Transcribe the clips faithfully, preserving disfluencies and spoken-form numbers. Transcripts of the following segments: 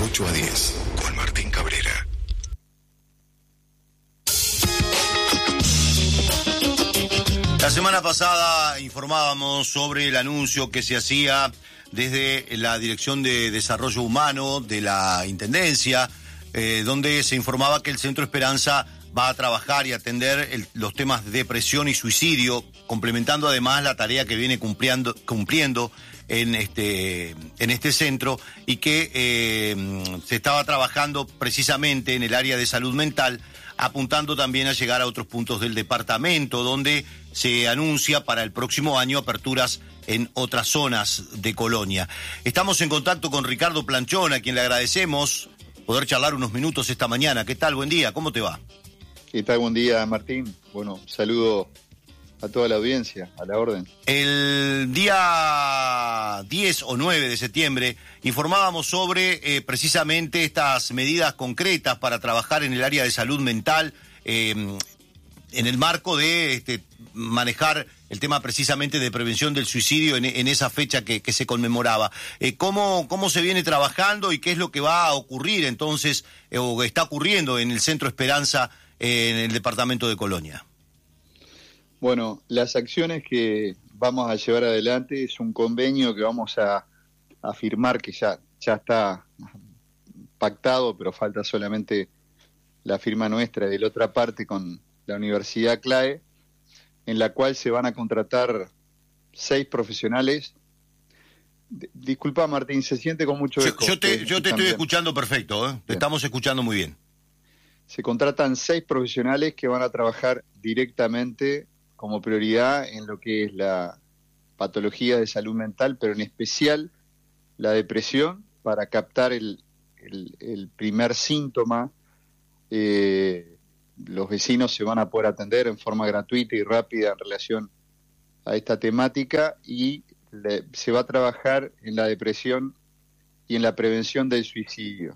ocho a diez, con Martín Cabrera. La semana pasada informábamos sobre el anuncio que se hacía desde la Dirección de Desarrollo Humano de la Intendencia, eh, donde se informaba que el Centro Esperanza va a trabajar y atender el, los temas de depresión y suicidio, complementando además la tarea que viene cumpliendo, cumpliendo en este, en este centro, y que eh, se estaba trabajando precisamente en el área de salud mental, apuntando también a llegar a otros puntos del departamento, donde se anuncia para el próximo año aperturas en otras zonas de Colonia. Estamos en contacto con Ricardo Planchón, a quien le agradecemos poder charlar unos minutos esta mañana. ¿Qué tal? Buen día, ¿cómo te va? ¿Qué tal? Buen día, Martín. Bueno, saludo a toda la audiencia, a la orden. El día diez o nueve de septiembre informábamos sobre eh, precisamente estas medidas concretas para trabajar en el área de salud mental, eh, en el marco de este, manejar el tema precisamente de prevención del suicidio en, en esa fecha que, que se conmemoraba. Eh, ¿cómo, ¿Cómo se viene trabajando y qué es lo que va a ocurrir entonces, eh, o está ocurriendo en el Centro Esperanza eh, en el departamento de Colonia? Bueno, las acciones que vamos a llevar adelante es un convenio que vamos a, a firmar, que ya, ya está pactado, pero falta solamente la firma nuestra de la otra parte con la Universidad CLAE, en la cual se van a contratar seis profesionales. D- Disculpa, Martín, se siente con mucho eco. Yo, yo te, yo te estoy escuchando perfecto, ¿eh? Te estamos escuchando muy bien. Se contratan seis profesionales que van a trabajar directamente como prioridad en lo que es la patología de salud mental, pero en especial la depresión, para captar el, el, el primer síntoma. Eh, los vecinos se van a poder atender en forma gratuita y rápida en relación a esta temática, y le, se va a trabajar en la depresión y en la prevención del suicidio.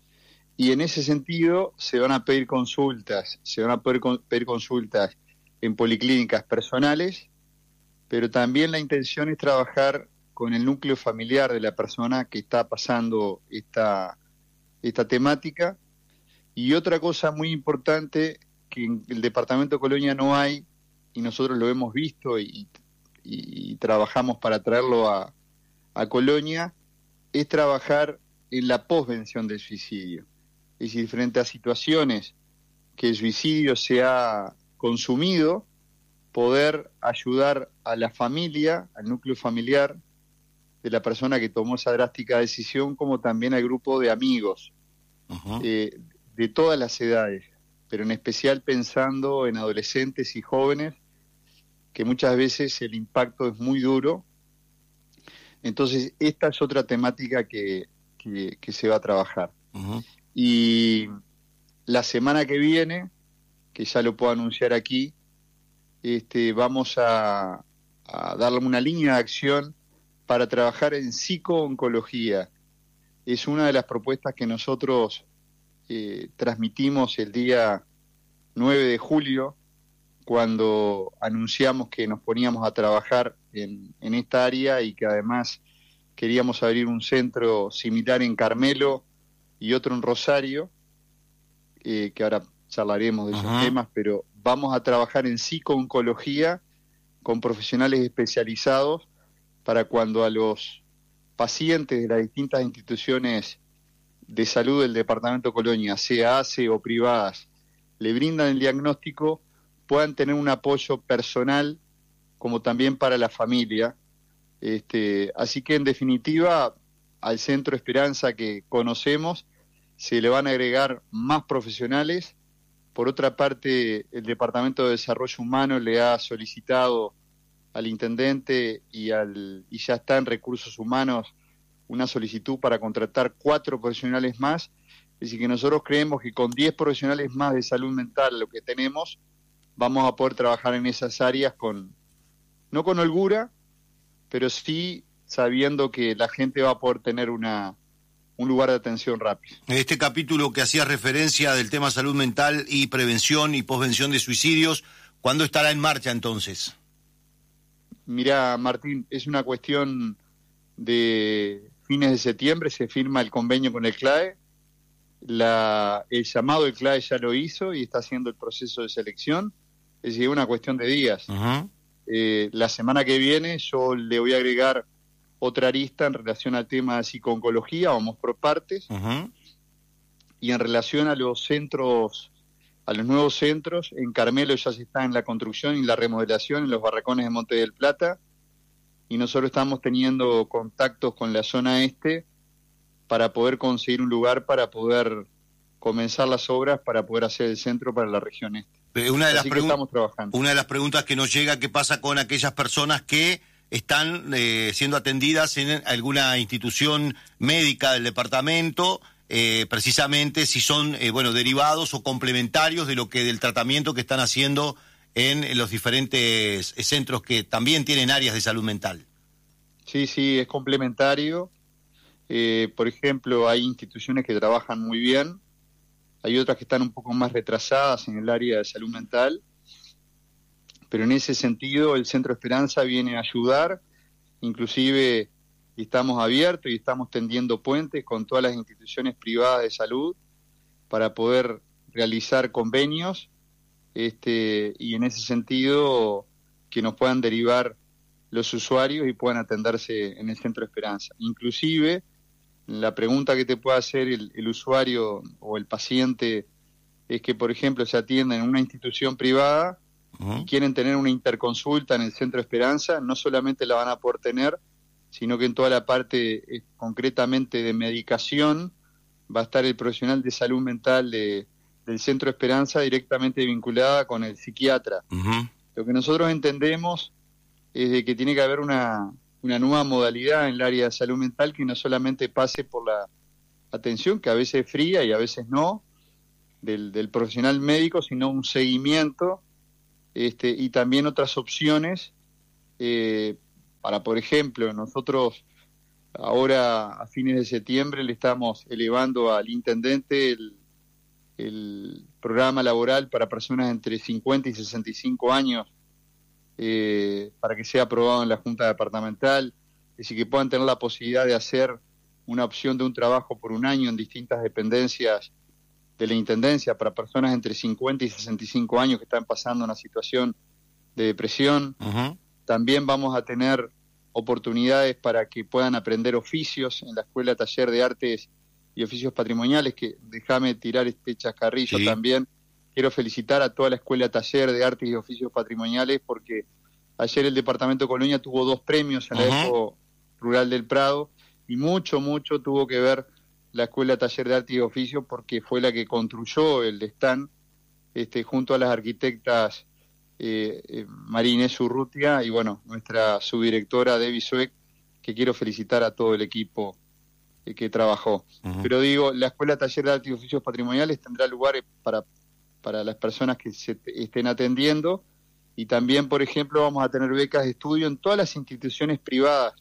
Y en ese sentido se van a pedir consultas, se van a poder con, pedir consultas en policlínicas personales, pero también la intención es trabajar con el núcleo familiar de la persona que está pasando esta, esta temática. Y otra cosa muy importante que en el departamento de Colonia no hay, y nosotros lo hemos visto y, y, y trabajamos para traerlo a, a Colonia, es trabajar en la posvención del suicidio. Es decir, frente a situaciones que el suicidio se ha consumido, poder ayudar a la familia, al núcleo familiar de la persona que tomó esa drástica decisión, como también al grupo de amigos, uh-huh. eh, de todas las edades, pero en especial pensando en adolescentes y jóvenes, que muchas veces el impacto es muy duro. Entonces, esta es otra temática que, que, que se va a trabajar. Uh-huh. Y la semana que viene, que ya lo puedo anunciar aquí, este, vamos a, a darle una línea de acción para trabajar en psico-oncología. Es una de las propuestas que nosotros eh, transmitimos el día nueve de julio, cuando anunciamos que nos poníamos a trabajar en, en esta área, y que además queríamos abrir un centro similar en Carmelo y otro en Rosario, eh, que ahora charlaremos de esos uh-huh. temas, pero vamos a trabajar en psico-oncología con profesionales especializados para cuando a los pacientes de las distintas instituciones de salud del departamento de Colonia, sea A C E o privadas, le brindan el diagnóstico, puedan tener un apoyo personal como también para la familia. Este, así que en definitiva, al Centro Esperanza que conocemos se le van a agregar más profesionales. Por otra parte, el Departamento de Desarrollo Humano le ha solicitado al intendente y, al, y ya está en Recursos Humanos una solicitud para contratar cuatro profesionales más. Es decir, que nosotros creemos que con diez profesionales más de salud mental, lo que tenemos, vamos a poder trabajar en esas áreas con, no con holgura, pero sí sabiendo que la gente va a poder tener una un lugar de atención rápido. Este capítulo que hacía referencia del tema salud mental y prevención y posvención de suicidios, ¿cuándo estará en marcha entonces? Mirá, Martín, es una cuestión de fines de septiembre, se firma el convenio con el CLAE, la, el llamado del C L A E ya lo hizo y está haciendo el proceso de selección, es decir, una cuestión de días. Uh-huh. Eh, la semana que viene yo le voy a agregar otra arista en relación al tema de psico-oncología, vamos por partes, uh-huh. y en relación a los centros, a los nuevos centros, en Carmelo ya se está en la construcción y la remodelación en los barracones de Monte del Plata, y nosotros estamos teniendo contactos con la zona este para poder conseguir un lugar para poder comenzar las obras, para poder hacer el centro para la región este. Una de, las Así que pregun- estamos trabajando. una de las preguntas que nos llega, ¿qué pasa con aquellas personas que están eh, siendo atendidas en alguna institución médica del departamento, eh, precisamente si son eh, bueno derivados o complementarios de lo que del tratamiento que están haciendo en, en los diferentes centros que también tienen áreas de salud mental? Sí, sí, es complementario. Eh, por ejemplo, hay instituciones que trabajan muy bien, hay otras que están un poco más retrasadas en el área de salud mental, pero en ese sentido el Centro Esperanza viene a ayudar, inclusive estamos abiertos y estamos tendiendo puentes con todas las instituciones privadas de salud para poder realizar convenios, este, y en ese sentido que nos puedan derivar los usuarios y puedan atenderse en el Centro Esperanza. Inclusive, la pregunta que te puede hacer el, el usuario o el paciente es que, por ejemplo, se atienden en una institución privada uh-huh. y quieren tener una interconsulta en el Centro Esperanza, no solamente la van a poder tener, sino que en toda la parte eh, concretamente de medicación va a estar el profesional de salud mental de, del Centro Esperanza directamente vinculada con el psiquiatra. Uh-huh. Lo que nosotros entendemos es de que tiene que haber una, una nueva modalidad en el área de salud mental que no solamente pase por la atención, que a veces es fría y a veces no, del, del profesional médico, sino un seguimiento este, y también otras opciones eh, para, por ejemplo, nosotros ahora a fines de septiembre le estamos elevando al intendente el, el programa laboral para personas entre cincuenta y sesenta y cinco años, Eh, para que sea aprobado en la Junta Departamental, es decir, que puedan tener la posibilidad de hacer una opción de un trabajo por un año en distintas dependencias de la Intendencia para personas entre cincuenta y sesenta y cinco años que están pasando una situación de depresión. Uh-huh. También vamos a tener oportunidades para que puedan aprender oficios en la Escuela Taller de Artes y Oficios Patrimoniales, que déjame tirar este chascarrillo sí. también. Quiero felicitar a toda la Escuela Taller de Artes y Oficios Patrimoniales porque ayer el Departamento de Colonia tuvo dos premios en uh-huh. la Expo Rural del Prado y mucho, mucho tuvo que ver la Escuela Taller de Artes y Oficios porque fue la que construyó el stand este, junto a las arquitectas eh, eh, María Inés Urrutia y bueno, nuestra subdirectora Debbie Sueck, que quiero felicitar a todo el equipo eh, que trabajó. Uh-huh. Pero digo, la Escuela Taller de Artes y Oficios Patrimoniales tendrá lugares para para las personas que se estén atendiendo y también, por ejemplo, vamos a tener becas de estudio en todas las instituciones privadas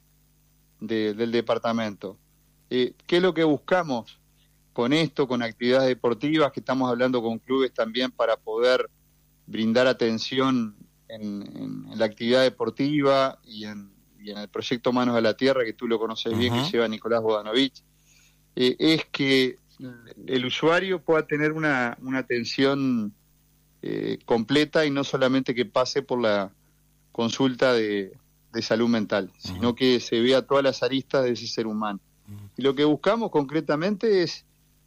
de, del departamento. Eh, ¿Qué es lo que buscamos con esto, con actividades deportivas, que estamos hablando con clubes también para poder brindar atención en, en, en la actividad deportiva y en, y en el proyecto Manos a la Tierra, que tú lo conoces uh-huh. bien, que lleva Nicolás Bodanovich, eh, es que el usuario pueda tener una, una atención eh, completa y no solamente que pase por la consulta de, de salud mental, uh-huh. sino que se vea todas las aristas de ese ser humano. Uh-huh. Y lo que buscamos concretamente es,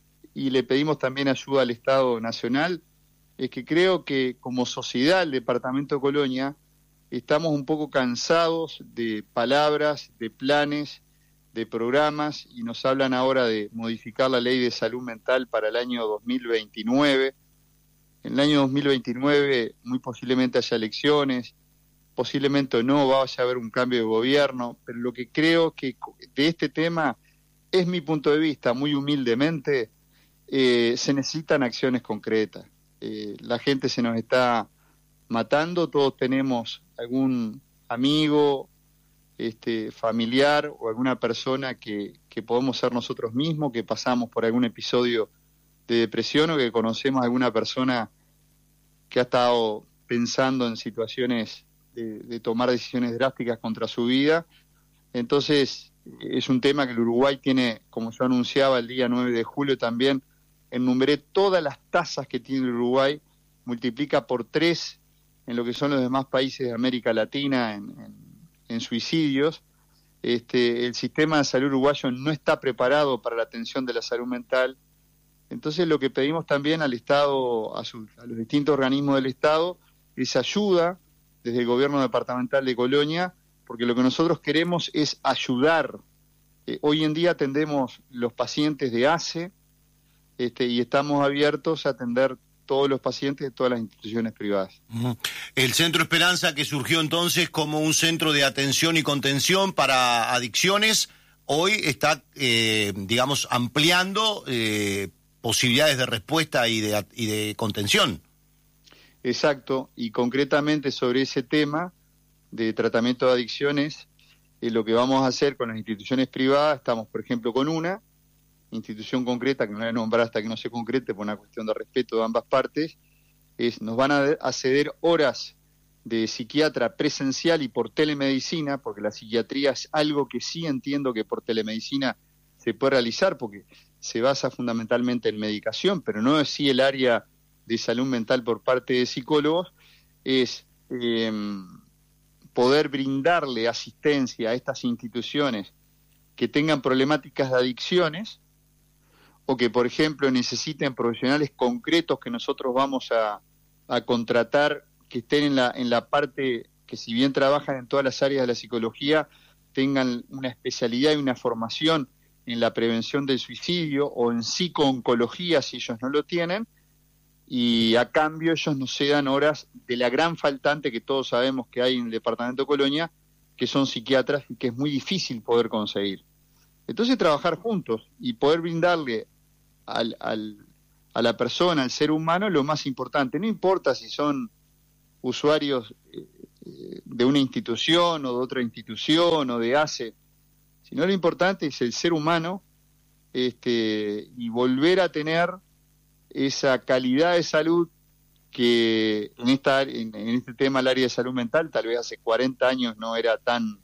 y le pedimos también ayuda al Estado Nacional, es que creo que como sociedad, el Departamento de Colonia, estamos un poco cansados de palabras, de planes, de programas, y nos hablan ahora de modificar la ley de salud mental para el año dos mil veintinueve. En el año dos mil veintinueve muy posiblemente haya elecciones, posiblemente no vaya a haber un cambio de gobierno, pero lo que creo que de este tema, es mi punto de vista, muy humildemente, eh, se necesitan acciones concretas. Eh, la gente se nos está matando, todos tenemos algún amigo, este, familiar o alguna persona que, que podemos ser nosotros mismos, que pasamos por algún episodio de depresión o que conocemos a alguna persona que ha estado pensando en situaciones de, de tomar decisiones drásticas contra su vida. Entonces es un tema que el Uruguay tiene, como yo anunciaba el día nueve de julio también, enumeré todas las tasas que tiene Uruguay, multiplica por tres en lo que son los demás países de América Latina en, en, en suicidios. Este, el sistema de salud uruguayo no está preparado para la atención de la salud mental. Entonces lo que pedimos también al Estado, a, su, a los distintos organismos del Estado, es ayuda desde el gobierno departamental de Colonia, porque lo que nosotros queremos es ayudar. Eh, hoy en día atendemos los pacientes de A C E este, y estamos abiertos a atender todos los pacientes de todas las instituciones privadas. Uh-huh. El Centro Esperanza, que surgió entonces como un centro de atención y contención para adicciones, hoy está, eh, digamos, ampliando eh, posibilidades de respuesta y de, y de contención. Exacto, y concretamente sobre ese tema de tratamiento de adicciones, eh, lo que vamos a hacer con las instituciones privadas, estamos por ejemplo con una institución concreta, que no voy a nombrar hasta que no se concrete por una cuestión de respeto de ambas partes, es nos van a, a ceder horas de psiquiatra presencial y por telemedicina, porque la psiquiatría es algo que sí entiendo que por telemedicina se puede realizar, porque se basa fundamentalmente en medicación, pero no es sí el área de salud mental por parte de psicólogos, es eh, poder brindarle asistencia a estas instituciones que tengan problemáticas de adicciones, o que, por ejemplo, necesiten profesionales concretos que nosotros vamos a, a contratar, que estén en la, en la parte, que si bien trabajan en todas las áreas de la psicología, tengan una especialidad y una formación en la prevención del suicidio o en psico-oncología, si ellos no lo tienen, y a cambio ellos nos cedan horas de la gran faltante que todos sabemos que hay en el departamento de Colonia, que son psiquiatras y que es muy difícil poder conseguir. Entonces trabajar juntos y poder brindarle al, al, a la persona, al ser humano, lo más importante. No importa si son usuarios eh, de una institución o de otra institución o de A C E, sino lo importante es el ser humano este, y volver a tener esa calidad de salud que en, esta, en, en este tema, el área de salud mental, tal vez hace cuarenta años no era tan,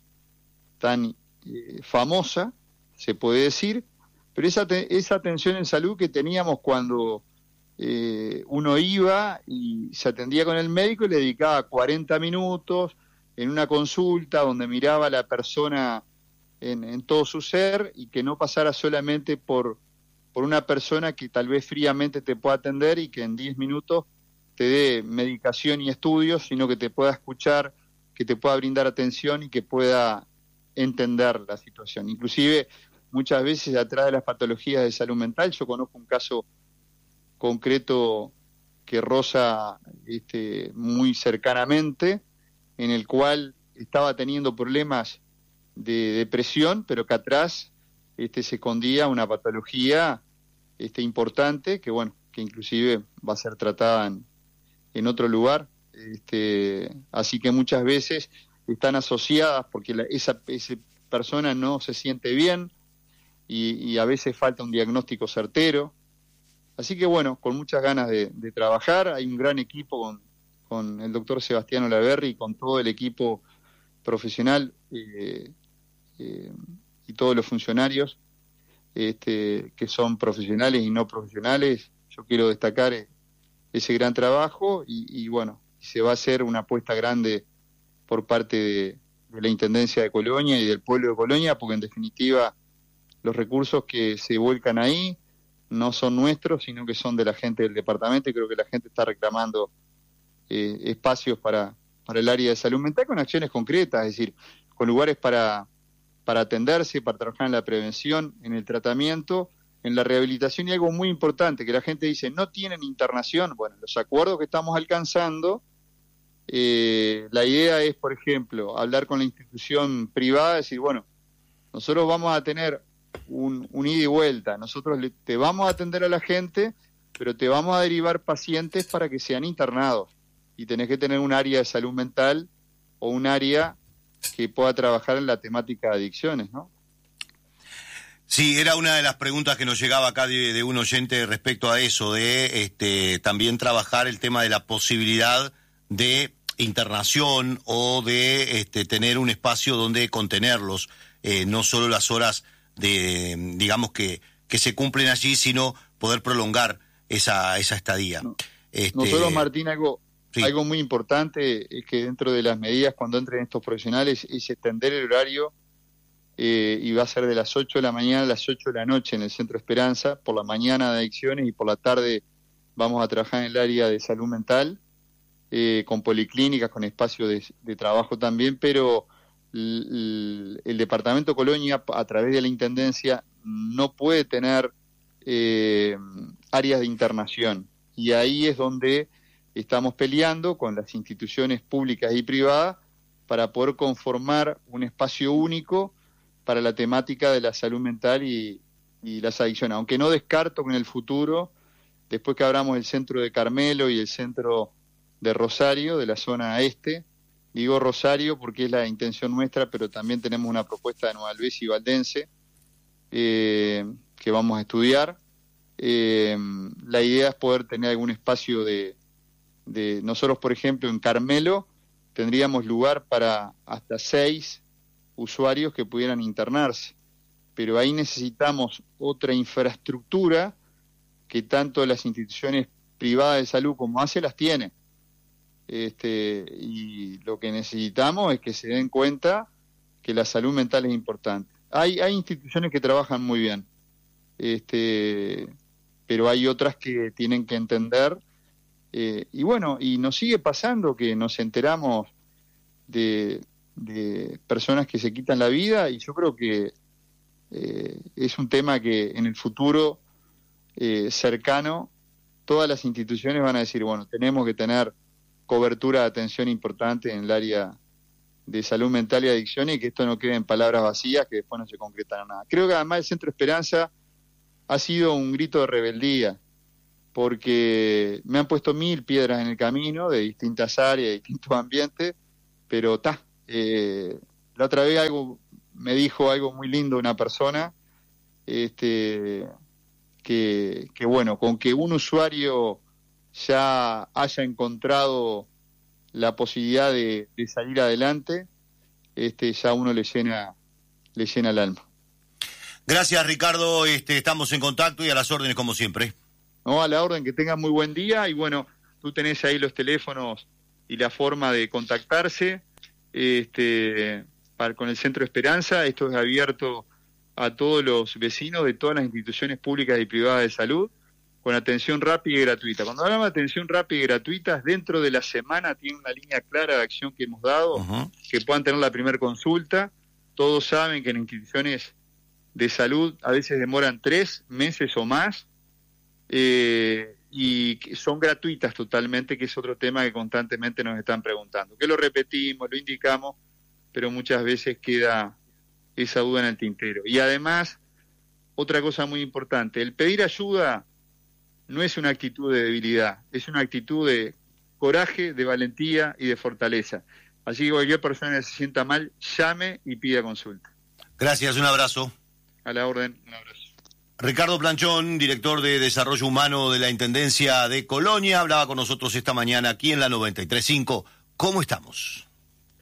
tan eh, famosa, se puede decir, pero esa, te, esa atención en salud que teníamos cuando eh, uno iba y se atendía con el médico y le dedicaba cuarenta minutos en una consulta donde miraba a la persona en, en todo su ser y que no pasara solamente por, por una persona que tal vez fríamente te pueda atender y que en diez minutos te dé medicación y estudios, sino que te pueda escuchar, que te pueda brindar atención y que pueda entender la situación. Inclusive, muchas veces atrás de las patologías de salud mental, yo conozco un caso concreto que roza este, muy cercanamente, en el cual estaba teniendo problemas de depresión, pero que atrás este, se escondía una patología este, importante, que bueno, que inclusive va a ser tratada en, en otro lugar, este, así que muchas veces están asociadas porque la, esa, esa persona no se siente bien y, y a veces falta un diagnóstico certero. Así que bueno, con muchas ganas de, de trabajar, hay un gran equipo con, con el doctor Sebastián Olaverri y con todo el equipo profesional eh, eh, y todos los funcionarios este, que son profesionales y no profesionales. Yo quiero destacar ese gran trabajo y, y bueno, se va a hacer una apuesta grande por parte de, de la Intendencia de Colonia y del pueblo de Colonia, porque en definitiva los recursos que se vuelcan ahí no son nuestros, sino que son de la gente del departamento, y creo que la gente está reclamando eh, espacios para, para el área de salud mental con acciones concretas, es decir, con lugares para, para atenderse, para trabajar en la prevención, en el tratamiento, en la rehabilitación, y algo muy importante, que la gente dice, no tienen internación. Bueno, los acuerdos que estamos alcanzando, eh, la idea es, por ejemplo, hablar con la institución privada, decir, bueno, nosotros vamos a tener un, un ida y vuelta, nosotros le, te vamos a atender a la gente, pero te vamos a derivar pacientes para que sean internados, y tenés que tener un área de salud mental o un área que pueda trabajar en la temática de adicciones, ¿no? Sí, era una de las preguntas que nos llegaba acá de, de un oyente respecto a eso, de este, también trabajar el tema de la posibilidad de internación o de este, tener un espacio donde contenerlos, eh, no solo las horas de, digamos, que, que se cumplen allí, sino poder prolongar esa, esa estadía. No. Este... Nosotros, Martín, algo, sí. algo muy importante es que dentro de las medidas cuando entren estos profesionales es extender el horario eh, y va a ser de las ocho de la mañana a las ocho de la noche en el Centro Esperanza, por la mañana de adicciones y por la tarde vamos a trabajar en el área de salud mental, eh, con policlínicas, con espacios de, de trabajo también, pero el, el Departamento Colonia, a través de la Intendencia, no puede tener eh, áreas de internación. Y ahí es donde estamos peleando con las instituciones públicas y privadas para poder conformar un espacio único para la temática de la salud mental y, y las adicciones. Aunque no descarto que en el futuro, después que abramos el centro de Carmelo y el centro de Rosario, de la zona este, digo Rosario porque es la intención nuestra, pero también tenemos una propuesta de Nueva Alves y Valdense eh, que vamos a estudiar. Eh, la idea es poder tener algún espacio de, de... Nosotros, por ejemplo, en Carmelo tendríamos lugar para hasta seis usuarios que pudieran internarse, pero ahí necesitamos otra infraestructura que tanto las instituciones privadas de salud como ACE las tienen. Este, y lo que necesitamos es que se den cuenta que la salud mental es importante. Hay, hay instituciones que trabajan muy bien, este, pero hay otras que tienen que entender, eh, y bueno, y nos sigue pasando que nos enteramos de, de personas que se quitan la vida, y yo creo que eh, es un tema que en el futuro eh, cercano todas las instituciones van a decir, bueno, tenemos que tener cobertura de atención importante en el área de salud mental y adicciones, y que esto no quede en palabras vacías que después no se concretan nada. Creo que además el Centro Esperanza ha sido un grito de rebeldía, porque me han puesto mil piedras en el camino de distintas áreas, de distintos ambientes, pero ta, eh, la otra vez algo me dijo algo muy lindo una persona, este, que, que bueno, con que un usuario ya haya encontrado la posibilidad de, de salir adelante, este, ya uno le llena, le llena el alma. Gracias, Ricardo, este, estamos en contacto y a las órdenes como siempre. No, a la orden, que tengan muy buen día, y bueno, tú tenés ahí los teléfonos y la forma de contactarse este, para, con el Centro Esperanza. Esto es abierto a todos los vecinos de todas las instituciones públicas y privadas de salud, con atención rápida y gratuita. Cuando hablamos de atención rápida y gratuita, dentro de la semana tiene una línea clara de acción que hemos dado, uh-huh. que puedan tener la primera consulta. Todos saben que en instituciones de salud a veces demoran tres meses o más, eh, y que son gratuitas totalmente, que es otro tema que constantemente nos están preguntando. Que lo repetimos, lo indicamos, pero muchas veces queda esa duda en el tintero. Y además, otra cosa muy importante, el pedir ayuda no es una actitud de debilidad, es una actitud de coraje, de valentía y de fortaleza. Así que cualquier persona que se sienta mal, llame y pida consulta. Gracias, un abrazo. A la orden, un abrazo. Ricardo Planchón, director de Desarrollo Humano de la Intendencia de Colonia, hablaba con nosotros esta mañana aquí en la noventa y tres punto cinco. ¿Cómo estamos?